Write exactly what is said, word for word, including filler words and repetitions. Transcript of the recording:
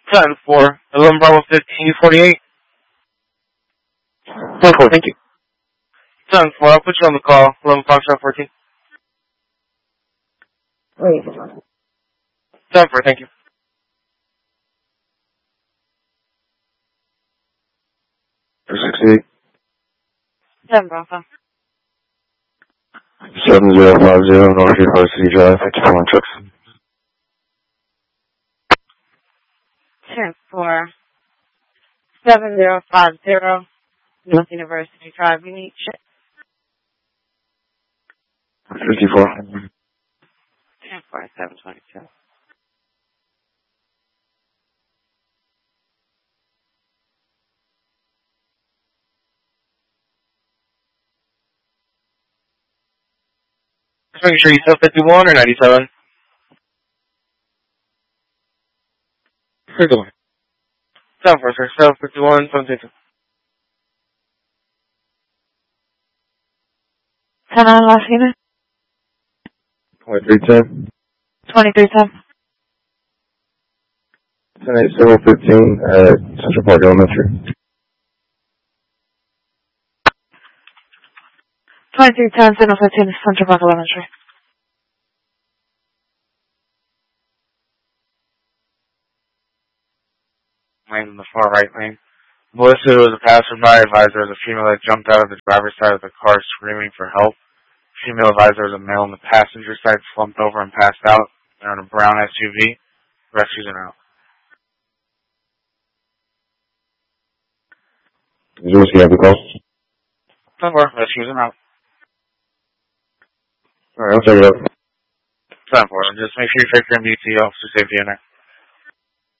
ten four, eleven Bravo fifteen forty-eight. ten four, thank you. ten four, I'll put you on the call. eleven Foxtrot fourteen. Wait. ten four, thank you. sixty-eight. ten Bravo. seven zero five zero, North University Drive, thank you for my trucks. ten four. seven zero five zero, North University Drive, you need shit. fifty-four. ten four, seven twenty-two. Just making sure you still fifty-one or ninety-seven. fifty-one. ten four, sir. Still fifty-one, seventeen. ten on last unit. twenty-three ten. twenty-three ten. ten eight zero fifteen at Central Park Elementary. twenty-three ten, Signal fifteen, Central Park Elementary. Lane in the far right lane. Melissa, who was a passerby, advised there was a female that jumped out of the driver's side of the car screaming for help. Female advised there was a male on the passenger side slumped over and passed out. They're in a brown S U V. Rescues are out. Did you have the call? ten four, rescues are out. Alright, I'll check it out. ten four, just make sure you take your M D T officer safety in there.